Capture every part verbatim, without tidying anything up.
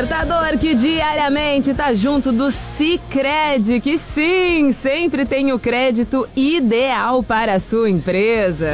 despertador que diariamente tá junto do Sicredi, que sim, sempre tem o crédito ideal para a sua empresa.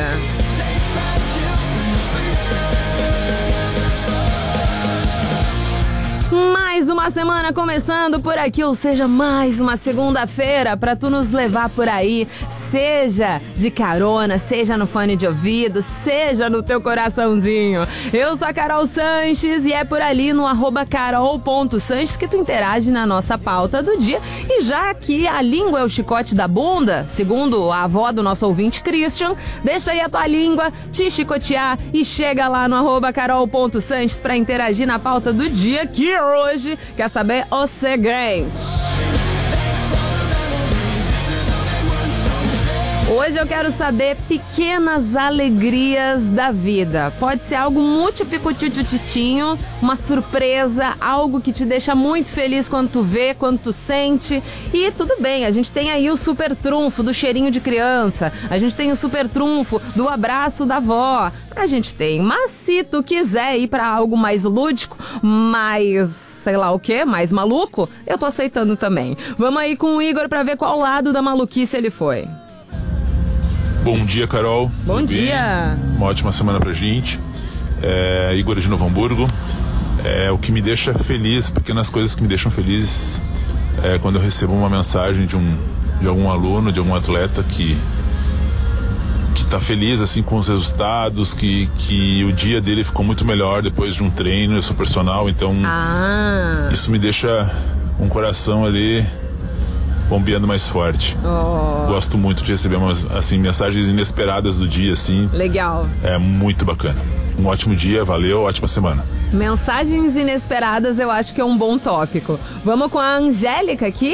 Mais uma semana começando por aqui, ou seja, mais uma segunda-feira pra tu nos levar por aí, seja de carona, seja no fone de ouvido, seja no teu coraçãozinho. Eu sou a Carol Sanches e é por ali no arroba carol ponto sanches que tu interage na nossa pauta do dia. E já que a língua é o chicote da bunda, segundo a avó do nosso ouvinte Christian, deixa aí a tua língua te chicotear e chega lá no arroba carol ponto sanches pra interagir na pauta do dia, que hoje quer saber o seguinte. Hoje eu quero saber pequenas alegrias da vida. Pode ser algo muito picutinho, uma surpresa, algo que te deixa muito feliz quando tu vê, quando tu sente. E tudo bem, a gente tem aí o super trunfo do cheirinho de criança, a gente tem o super trunfo do abraço da avó, a gente tem. Mas se tu quiser ir pra algo mais lúdico, mais, sei lá o que, mais maluco, eu tô aceitando também. Vamos aí com o Igor pra ver qual lado da maluquice ele foi. Bom dia, Carol. Bom Tudo dia. Bem? Uma ótima semana pra gente. É, Igor de Novo Hamburgo. É, o que me deixa feliz, pequenas coisas que me deixam feliz, é quando eu recebo uma mensagem de, um, de algum aluno, de algum atleta que que tá feliz assim com os resultados, que, que o dia dele ficou muito melhor depois de um treino. Eu sou personal, então ah. isso me deixa um coração ali bombeando mais forte. Oh. Gosto muito de receber umas, assim, mensagens inesperadas do dia, assim. Legal. É muito bacana. Um ótimo dia, valeu, ótima semana. Mensagens inesperadas eu acho que é um bom tópico. Vamos com a Angélica aqui?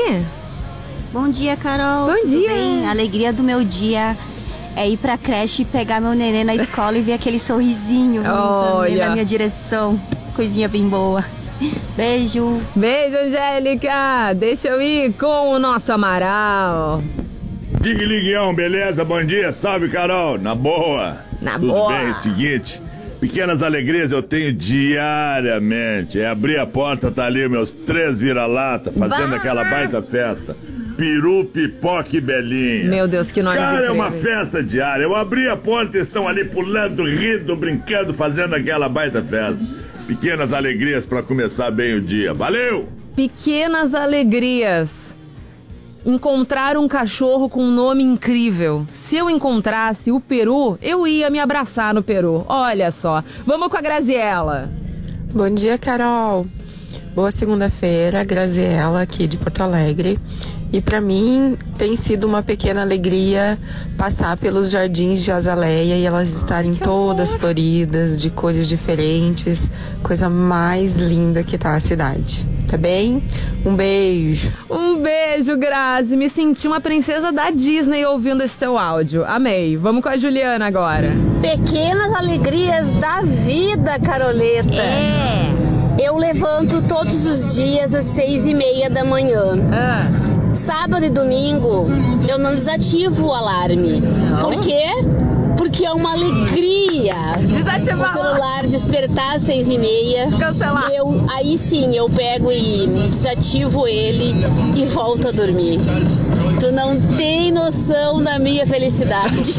Bom dia, Carol. Bom Tudo dia. bem? A alegria do meu dia é ir pra creche e pegar meu neném na escola e ver aquele sorrisinho vindo na minha direção. Coisinha bem boa. Beijo. Beijo, Angélica. Deixa eu ir com o nosso Amaral. Ligue, ligueão, beleza? Bom dia, salve, Carol. Na boa. Na Tudo boa. bem, é o seguinte, pequenas alegrias eu tenho diariamente. É abrir a porta, tá ali meus três vira-lata fazendo bah! aquela baita festa. Peru, pipoca e belinha. Meu Deus, que nós Cara, incríveis. é uma festa diária. Eu abri a porta e estão ali pulando, rindo, brincando, fazendo aquela baita festa. Pequenas alegrias pra começar bem o dia. Valeu! Pequenas alegrias. Encontrar um cachorro com um nome incrível. Se eu encontrasse o Peru, eu ia me abraçar no Peru. Olha só. Vamos com a Graziela. Bom dia, Carol. Boa segunda-feira, Graziela aqui de Porto Alegre. E para mim tem sido uma pequena alegria passar pelos jardins de azaleia e elas estarem todas floridas, de cores diferentes. Coisa mais linda que tá a cidade. Tá bem? Um beijo. Um beijo, Grazi. Me senti uma princesa da Disney ouvindo esse teu áudio. Amei. Vamos com a Juliana agora. Pequenas alegrias da vida, Caroleta. É. Eu levanto todos os dias às seis e meia da manhã. Ah. Sábado e domingo eu não desativo o alarme. Não. Por quê? Porque é uma alegria Desativar o celular despertar às seis e meia. Cancelar. Eu, aí sim eu pego e desativo ele e volto a dormir. Tu não tem noção da minha felicidade.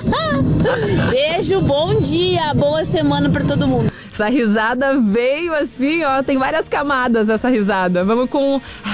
Beijo, bom dia, boa semana pra todo mundo. Essa risada veio assim, ó, tem várias camadas essa risada. Vamos com